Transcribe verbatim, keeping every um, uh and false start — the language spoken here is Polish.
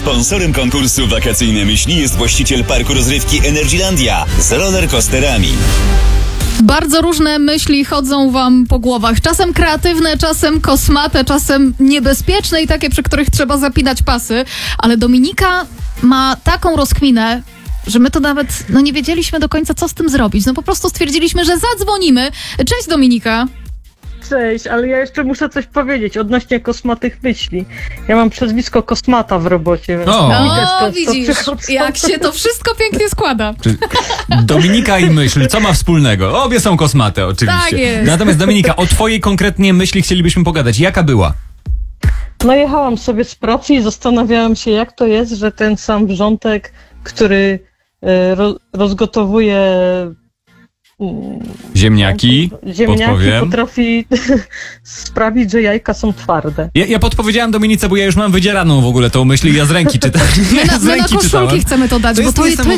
Sponsorem konkursu Wakacyjne Myśli jest właściciel parku rozrywki Energylandia z rollercoasterami. Bardzo różne myśli chodzą wam po głowach. Czasem kreatywne, czasem kosmate, czasem niebezpieczne i takie, przy których trzeba zapinać pasy. Ale Dominika ma taką rozkminę, że my to nawet no, nie wiedzieliśmy do końca, co z tym zrobić. No po prostu stwierdziliśmy, że zadzwonimy. Cześć Dominika. Cześć, ale ja jeszcze muszę coś powiedzieć odnośnie kosmatych myśli. Ja mam przezwisko Kosmata w robocie. Więc O. mi też O, często widzisz, przychodzą. jak się to wszystko pięknie składa. Czy Dominika i myśl, co ma wspólnego? Obie są kosmate, oczywiście. Tak jest. Natomiast Dominika, o twojej konkretnie myśli chcielibyśmy pogadać. Jaka była? No jechałam sobie z pracy i zastanawiałam się, jak to jest, że ten sam wrzątek, który e, ro, rozgotowuje mm, Ziemniaki, ziemniaki, podpowiem. potrafi sprawić, że jajka są twarde. Ja, ja podpowiedziałem Dominice, bo ja już mam wydzieraną w ogóle tą myśl i ja z ręki czytam. My na, z my na ręki koszulki czytałem. chcemy to dać, To bo jest to, to jest